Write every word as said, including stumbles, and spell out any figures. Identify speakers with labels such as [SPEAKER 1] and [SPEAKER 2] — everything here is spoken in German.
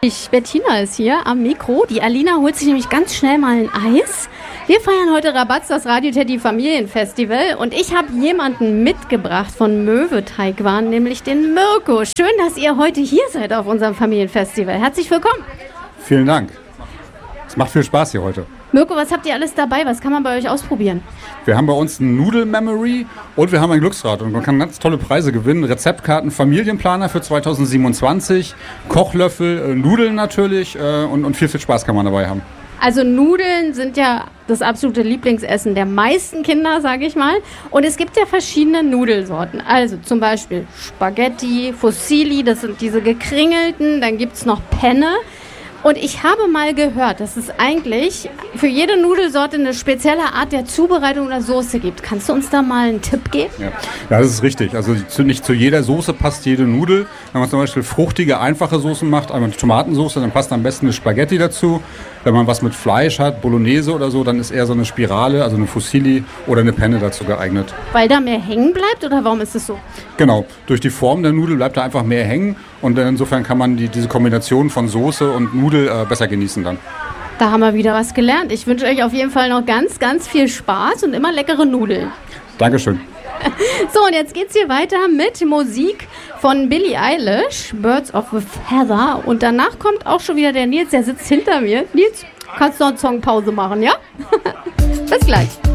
[SPEAKER 1] Ich, Bettina ist hier am Mikro. Die Alina holt sich nämlich ganz schnell mal ein Eis. Wir feiern heute Rabatz, das Radio Teddy Familienfestival. Und ich habe jemanden mitgebracht von Möwe Teigwaren, nämlich den Mirko. Schön, dass ihr heute hier seid auf unserem Familienfestival. Herzlich willkommen.
[SPEAKER 2] Vielen Dank. Es macht viel Spaß hier heute.
[SPEAKER 1] Mirko, was habt ihr alles dabei? Was kann man bei euch ausprobieren?
[SPEAKER 2] Wir haben bei uns ein Nudel-Memory und wir haben ein Glücksrad. Und man kann ganz tolle Preise gewinnen. Rezeptkarten, Familienplaner für zweitausendsiebenundzwanzig, Kochlöffel, äh, Nudeln natürlich äh, und, und viel, viel Spaß kann man dabei haben.
[SPEAKER 1] Also Nudeln sind ja das absolute Lieblingsessen der meisten Kinder, sage ich mal. Und es gibt ja verschiedene Nudelsorten. Also zum Beispiel Spaghetti, Fusilli, das sind diese gekringelten. Dann gibt es noch Penne. Und ich habe mal gehört, dass es eigentlich für jede Nudelsorte eine spezielle Art der Zubereitung oder Soße gibt. Kannst du uns da mal einen Tipp geben?
[SPEAKER 2] Ja, ja, das ist richtig. Also nicht zu jeder Soße passt jede Nudel. Wenn man zum Beispiel fruchtige, einfache Soßen macht, einmal eine Tomatensoße, dann passt am besten eine Spaghetti dazu. Wenn man was mit Fleisch hat, Bolognese oder so, dann ist eher so eine Spirale, also eine Fusilli oder eine Penne dazu geeignet.
[SPEAKER 1] Weil da mehr hängen bleibt oder warum ist es so?
[SPEAKER 2] Genau, durch die Form der Nudel bleibt da einfach mehr hängen und insofern kann man die, diese Kombination von Soße und Nudel äh, besser genießen dann.
[SPEAKER 1] Da haben wir wieder was gelernt. Ich wünsche euch auf jeden Fall noch ganz, ganz viel Spaß und immer leckere Nudeln.
[SPEAKER 2] Dankeschön.
[SPEAKER 1] So, und jetzt geht's hier weiter mit Musik von Billie Eilish, Birds of a Feather. Und danach kommt auch schon wieder der Nils, der sitzt hinter mir. Nils, kannst du noch eine Songpause machen, ja? Bis gleich.